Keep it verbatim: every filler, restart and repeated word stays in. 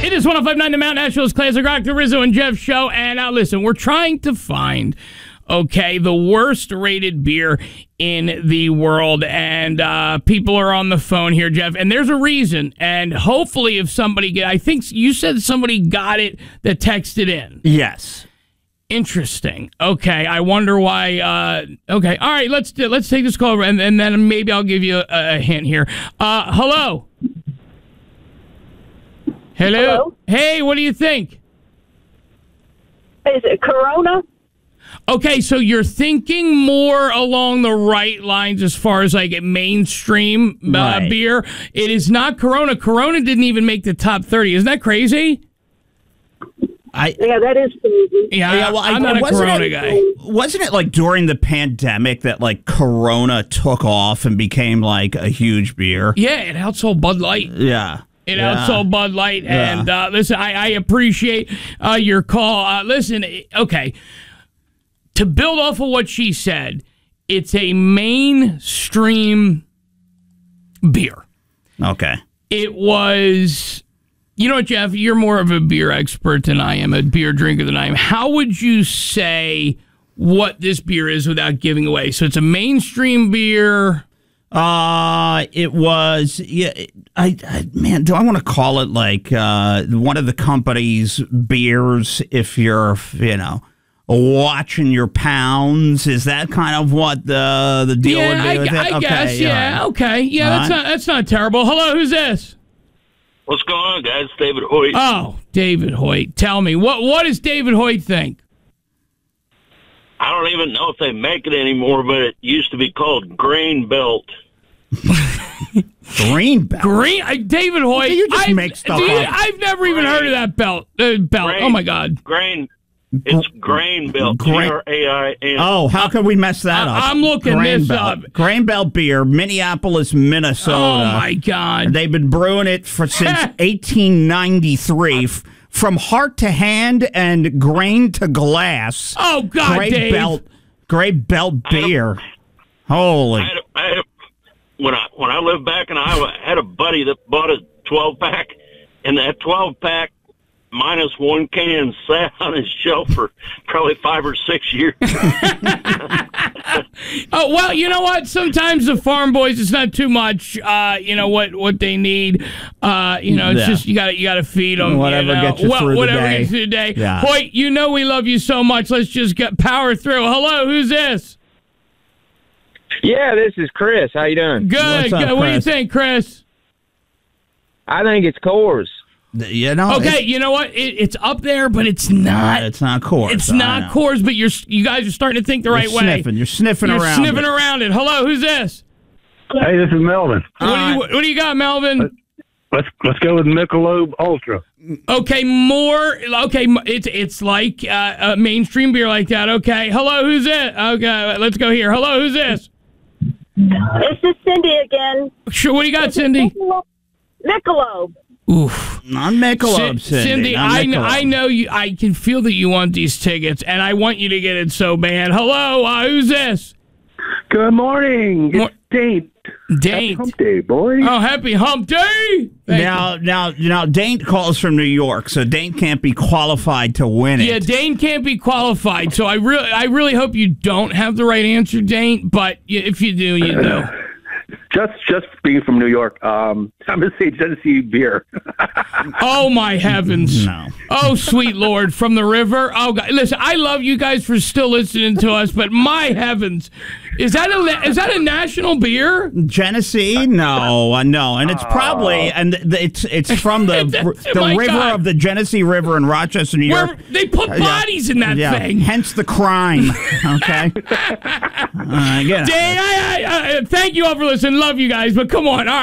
It is one oh five point nine The Mount Nationals Classic Rock, the Rizzo and Jeff show. And now listen, we're trying to find, okay, the worst rated beer in the world. And uh, people are on the phone here, Jeff. And there's a reason. And hopefully if somebody get, I think you said somebody got it that texted in. Yes. Interesting. Okay, I wonder why. Uh, okay, all right. Let's do, let's take this call, and, and then maybe I'll give you a, a hint here. Uh, hello. Hello. Hello. Hey, what do you think? Is it Corona? Okay, so you're thinking more along the right lines as far as like a mainstream uh, Right. beer. It is not Corona. Corona didn't even make the top thirty. Isn't that crazy? I, Yeah, that is crazy. Yeah, Yeah, well, I- I'm not a wasn't Corona it- guy. wasn't it like during the pandemic that like Corona took off and became like a huge beer? Yeah, it outsold Bud Light. Yeah. It yeah. outsold Bud Light. Yeah. And uh, listen, I, I appreciate uh, your call. Uh, listen, okay, to build off of what she said, it's a mainstream beer. Okay. It was, you know what, Jeff, you're more of a beer expert than I am, a beer drinker than I am. How would you say what this beer is without giving away? So it's a mainstream beer. Uh, it was, yeah, I, I man, do I want to call it like uh, one of the company's beers if you're, you know, watching your pounds? Is that kind of what the the deal Yeah, would be I, with it? I Okay, guess, yeah, all right. okay. Yeah, All that's right. not that's not terrible. Hello, who's this? What's going on, guys? David Hoyt. Oh, David Hoyt. Tell me, what what does David Hoyt think? I don't even know if they make it anymore, but it used to be called Grain Belt. Green belt. Green, I, David Hoyt. You just I've, make stuff do you- up. I've never even heard of that belt. Uh, belt. Grain, Oh my God. Grain. It's Grain Belt. G Grain- R A I N. Oh, how could we mess that I- up? I'm looking Grain this Belt. up. Grain Belt beer, Minneapolis, Minnesota. Oh my God. They've been brewing it for since eighteen ninety-three, f- from heart to hand and grain to glass. Oh God, Great Dave. Belt, Great Belt beer. Holy! I had, a, I had a, when I when I lived back in Iowa, I had a buddy that bought a twelve pack, and that twelve pack minus one can sat on his shelf for probably five or six years. Oh well, you know what? Sometimes the farm boys, it's not too much. Uh, you know what? What they need. Uh, you know, it's Yeah. just you got to you got to feed them. Whatever you know? gets you well, through the whatever day. gets you through the day. Yeah. Hoyt, you know we love you so much. Let's just get power through. Hello, who's this? Yeah, this is Chris. How you doing? Good. What's up, good. What do you Chris? think, Chris? I think it's Coors. You know, Okay, it's, you know what? It, it's up there, but it's not. it's not Coors. It's I not know. Coors, but you're you guys are starting to think the You're right way. sniffing. You're sniffing You're around. sniffing it. around it. Hello, who's this? Hey, this is Melvin. What do, you, Uh, what do you got, Melvin? Let's let's go with Michelob Ultra. Okay, more. Okay, m- it's it's like uh, a mainstream beer like that. Okay, hello, who's it? Okay, let's go here. Hello, who's this? This is Cindy again. Sure, what do you got, Cindy? Michelob. Michelob. Oof, Not Michelob, Cindy. Cindy. not I, kn- Michelob. I know you. I can feel that you want these tickets, and I want you to get it so bad. Hello, uh, who's this? Good morning. Mor- It's Date. Happy Dane. Hump Day, boy. Oh, happy Hump Day! Thank Now, now, now, Dane calls from New York, so Dane can't be qualified to win you. Yeah, it. Dane can't be qualified, so I really, I really hope you don't have the right answer, Dane. But y- if you do, you do. Just just being from New York, um, I'm gonna say Genesee beer. Oh my heavens! No. Oh sweet Lord, from the river. Oh God, listen, I love you guys for still listening to us, but my heavens, is that a is that a national beer? Genesee? No, uh, no, and it's probably and th- it's it's from the That's- the my river God. of the Genesee River in Rochester, New York. Where they put bodies in that yeah, thing. hence the crime. Okay. uh, yeah. Dane, I, I, I, thank you all for listening. Love you guys, but come on, all right.